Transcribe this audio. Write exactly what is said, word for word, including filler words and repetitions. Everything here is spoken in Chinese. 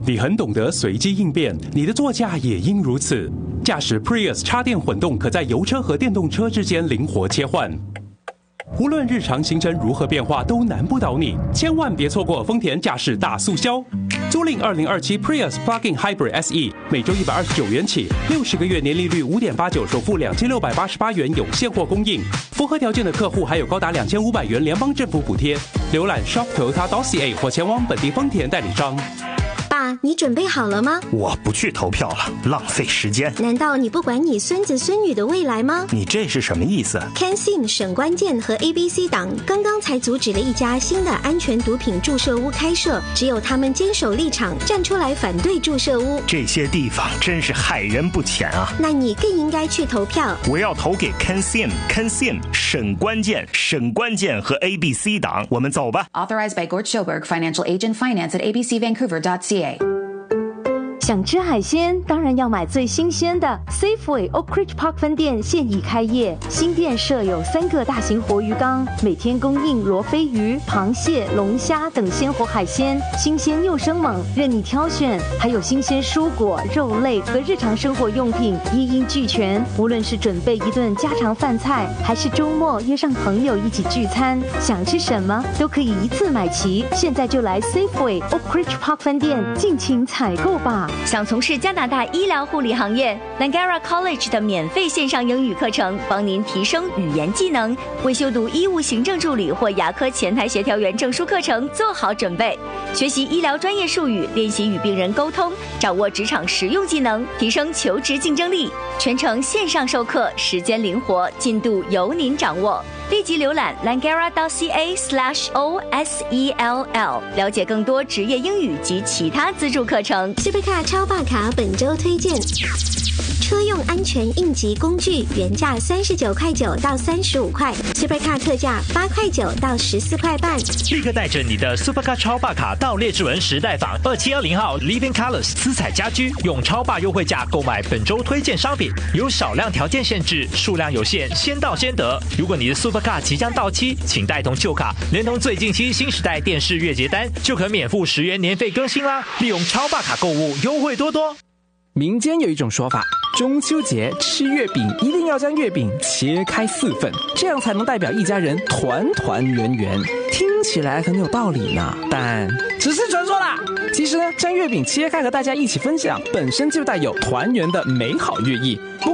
你很懂得随机应变，你的座驾也应如此。驾驶 Prius 插电混动，可在油车和电动车之间灵活切换。无论日常行程如何变化，都难不倒你。千万别错过丰田驾驶大促销，租赁二零二七 Prius Plug-in Hybrid S E， 每周一百二十九元起，六十个月年利率五点八九，首付两千六百八十八元，有现货供应。符合条件的客户还有高达两千五百元联邦政府补贴。浏览 shop toyota dot c a 或前往本地丰田代理商。 爸，你准备好了吗？ 我不去投票了，浪费时间。 难道你不管你孙子孙女的未来吗？ 你这是什么意思 ？CanSim 省关键和 A B C 党刚刚才阻止了一家新的安全毒品注射屋开设，只有他们坚守立场，站出来反对注射屋。 这些地方真是害人不浅啊！ 那你更应该去投票。 我要投给 CanSim，CanSim 省关键，省关键和 A B C 党，我们走吧。 Authorized by Gort Schoberg, Financial Agent, Finance at a b c vancouver dot c a。 想吃海鲜，当然要买最新鲜的。Safeway Oak Ridge Park 分店现已开业，新店设有三个大型活鱼缸，每天供应罗非鱼、螃蟹、龙虾等鲜活海鲜，新鲜又生猛，任你挑选。还有新鲜蔬果、肉类和日常生活用品，一应俱全。无论是准备一顿家常饭菜，还是周末约上朋友一起聚餐，想吃什么都可以一次买齐。现在就来 Safeway Oak Ridge Park 分店尽情采购吧。 想从事加拿大医疗护理行业 ，Langara College 的免费线上英语课程，帮您提升语言技能，为修读医务行政助理或牙科前台协调员证书课程做好准备。学习医疗专业术语，练习与病人沟通，掌握职场实用技能，提升求职竞争力。全程线上授课，时间灵活，进度由您掌握。立即浏览 langara dot c a slash o s e l l， 了解更多职业英语及其他资助课程。 Supercar 超霸卡本周推荐。车用安全应急工具原价三十九块九到三十五块 ，Supercar 特价八块九到十四块半。 立刻带着你的 Supercar 超霸卡到列治文时代坊二七二零号 Living Colors 私彩家居，用超霸优惠价购买本周推荐商品，有少量条件限制，数量有限，先到先得。如果你的 Supercar 即将到期，请带同旧卡，连同最近期新时代电视月结单，就可免付十元年费更新啦！利用超霸卡购物，优惠多多。 民间有一种说法，中秋节吃月饼一定要将月饼切开四份，这样才能代表一家人团团圆圆。听起来很有道理呢，但只是传说啦。其实呢，将月饼切开和大家一起分享，本身就带有团圆的美好寓意。